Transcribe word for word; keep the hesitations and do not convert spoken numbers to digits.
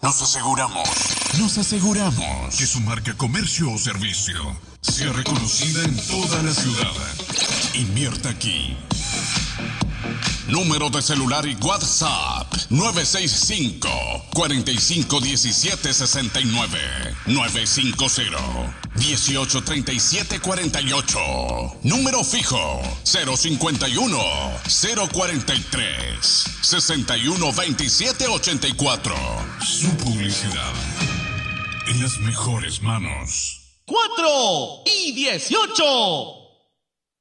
Nos aseguramos, nos aseguramos que su marca, comercio o servicio sea reconocida en toda la ciudad. Invierta aquí. Número de celular y WhatsApp nueve seis cinco, cuatro cinco uno siete seis nueve, nueve cinco cero, uno ocho tres siete cuatro ocho. Número fijo cero cinco uno, cero cuatro tres, seis uno dos siete ocho cuatro. Su publicidad en las mejores manos. cuatro y dieciocho.